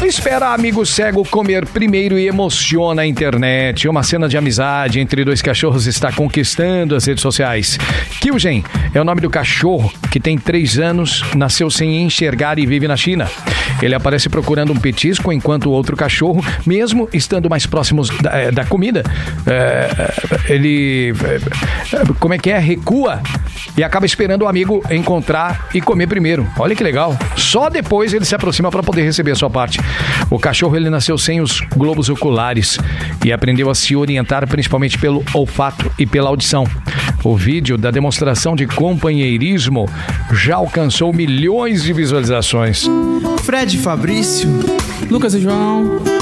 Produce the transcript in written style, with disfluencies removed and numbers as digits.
Espera amigo cego comer primeiro e emociona a internet. Uma cena de amizade entre dois cachorros está conquistando as redes sociais. Kyugen é o nome do cachorro que tem 3 anos, nasceu sem enxergar e vive na China. Ele aparece procurando um petisco enquanto o outro cachorro, mesmo estando mais próximos da comida, ele recua e acaba esperando o amigo encontrar e comer primeiro. Olha que legal. Só depois ele se aproxima para poder receber a sua parte. O cachorro ele nasceu sem os globos oculares e aprendeu a se orientar principalmente pelo olfato e pela audição. O vídeo da demonstração de companheirismo já alcançou milhões de visualizações. Fred e Fabrício, Lucas e João.